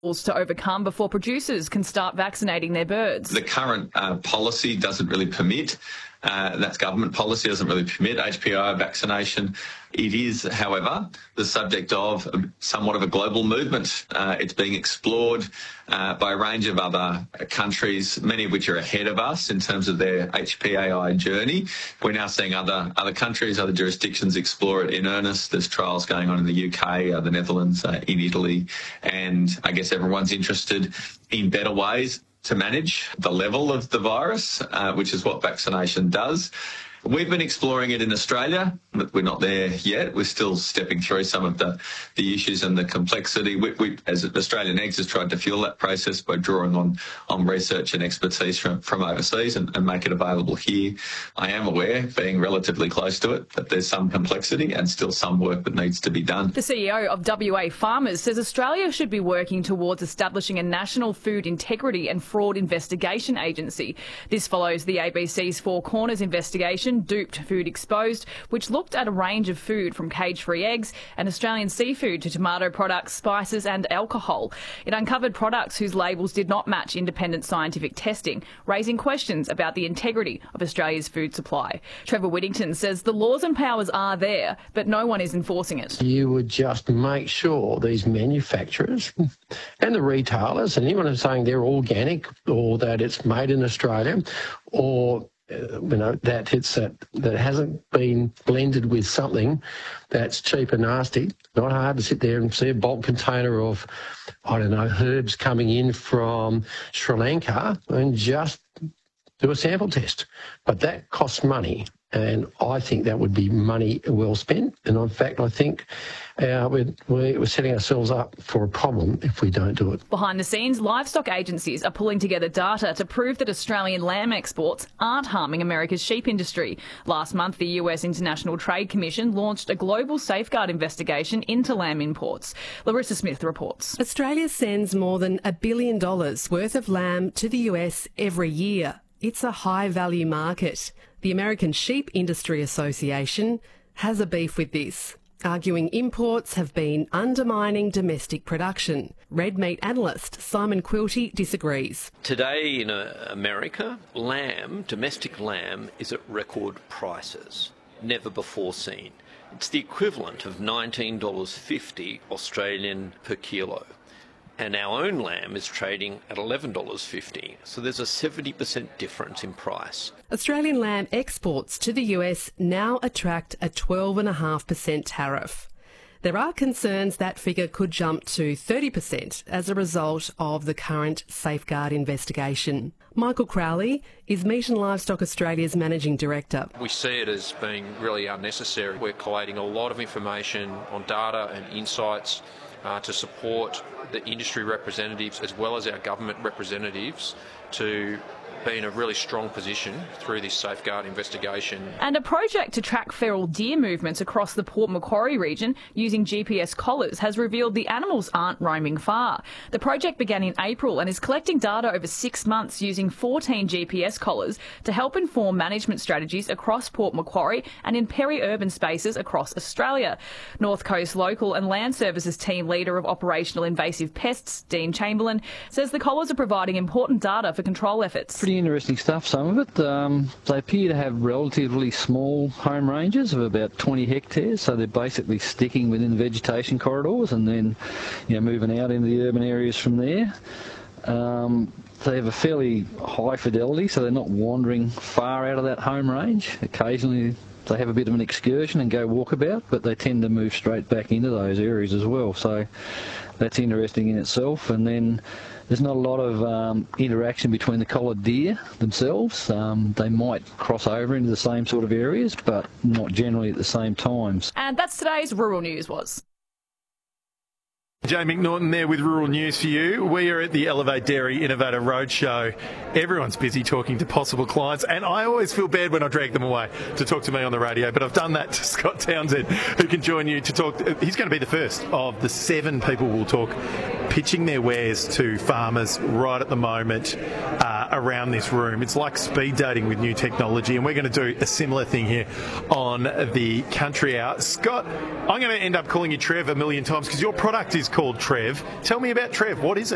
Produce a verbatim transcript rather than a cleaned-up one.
to overcome before producers can start vaccinating their birds. The current uh, policy doesn't really permit, uh, that's government policy, doesn't really permit H P I vaccination. It is, however, the subject of somewhat of a global movement. Uh, it's being explored uh, by a range of other countries, many of which are ahead of us in terms of their H P A I journey. We're now seeing other other countries, other jurisdictions explore it in earnest. There's trials going on in the U K, uh, the Netherlands, uh, in Italy, and I guess everyone's interested in better ways to manage the level of the virus, uh, which is what vaccination does. We've been exploring it in Australia, but we're not there yet. We're still stepping through some of the, the issues and the complexity. We, we, as Australian Eggs has tried to fuel that process by drawing on, on research and expertise from, from overseas and, and make it available here. I am aware, being relatively close to it, that there's some complexity and still some work that needs to be done. The C E O of W A Farmers says Australia should be working towards establishing a national food integrity and fraud investigation agency. This follows the A B C's Four Corners investigation, Duped Food Exposed, which looked at a range of food from cage-free eggs and Australian seafood to tomato products, spices and alcohol. It uncovered products whose labels did not match independent scientific testing, raising questions about the integrity of Australia's food supply. Trevor Whittington says the laws and powers are there, but no one is enforcing it. You would just make sure these manufacturers and the retailers and anyone who's saying they're organic or that it's made in Australia or you know, that it's that, that hasn't been blended with something that's cheap and nasty. Not hard to sit there and see a bulk container of, I don't know, herbs coming in from Sri Lanka and just do a sample test. But that costs money, and I think that would be money well spent. And in fact, I think uh, we're, we're setting ourselves up for a problem if we don't do it. Behind the scenes, livestock agencies are pulling together data to prove that Australian lamb exports aren't harming America's sheep industry. Last month, the U S International Trade Commission launched a global safeguard investigation into lamb imports. Larissa Smith reports. Australia sends more than a billion dollars worth of lamb to the U S every year. It's a high-value market. The American Sheep Industry Association has a beef with this, arguing imports have been undermining domestic production. Red meat analyst Simon Quilty disagrees. Today in America, lamb, domestic lamb, is at record prices, never before seen. It's the equivalent of nineteen dollars fifty Australian per kilo. And our own lamb is trading at eleven dollars fifty, so there's a seventy percent difference in price. Australian lamb exports to the U S now attract a twelve point five percent tariff. There are concerns that figure could jump to thirty percent as a result of the current safeguard investigation. Michael Crowley is Meat and Livestock Australia's Managing Director. We see it as being really unnecessary. We're collating a lot of information on data and insights Uh, to support the industry representatives as well as our government representatives to be in a really strong position through this safeguard investigation. And a project to track feral deer movements across the Port Macquarie region using G P S collars has revealed the animals aren't roaming far. The project began in April and is collecting data over six months using fourteen G P S collars to help inform management strategies across Port Macquarie and in peri-urban spaces across Australia. North Coast Local and Land Services team leader of Operational Invasive Pests, Dean Chamberlain, says the collars are providing important data for control efforts. Pretty interesting stuff, some of it. Um, they appear to have relatively small home ranges of about twenty hectares, so they're basically sticking within the vegetation corridors and then, you know, moving out into the urban areas from there. Um, they have a fairly high fidelity, so they're not wandering far out of that home range. Occasionally they have a bit of an excursion and go walkabout, but they tend to move straight back into those areas as well, so that's interesting in itself. And then there's not a lot of um, interaction between the collared deer themselves. Um, they might cross over into the same sort of areas, but not generally at the same times. And that's today's Rural News Was. Jay McNaughton there with Rural News for you. We are at the Elevate Dairy Innovator Roadshow. Everyone's busy talking to possible clients, and I always feel bad when I drag them away to talk to me on the radio, but I've done that to Scott Townsend, who can join you to talk. He's going to be the first of the seven people we'll talk pitching their wares to farmers right at the moment uh, around this room. It's like speed dating with new technology, and we're going to do a similar thing here on the Country Hour. Scott, I'm going to end up calling you Trev a million times because your product is called Trev. Tell me about Trev. What is it?